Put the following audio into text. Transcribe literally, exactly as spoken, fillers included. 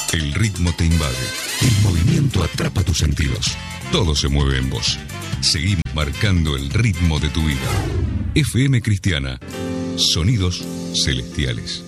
El ritmo te invade. El movimiento atrapa tus sentidos. Todo se mueve en vos. Seguí marcando el ritmo de tu vida. F M Cristiana. Sonidos celestiales.